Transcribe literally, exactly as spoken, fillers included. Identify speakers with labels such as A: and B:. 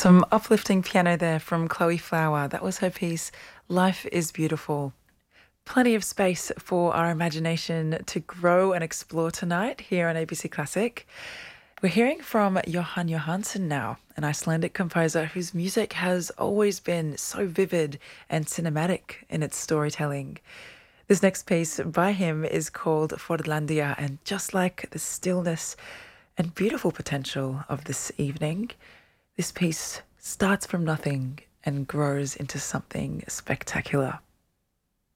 A: Some uplifting piano there from Chloe Flower. That was her piece, Life is Beautiful. Plenty of space for our imagination to grow and explore tonight here on A B C Classic. We're hearing from Johan Johansson now, an Icelandic composer whose music has always been so vivid and cinematic in its storytelling. This next piece by him is called Fordlandia, and just like the stillness and beautiful potential of this evening, this piece starts from nothing and grows into something spectacular.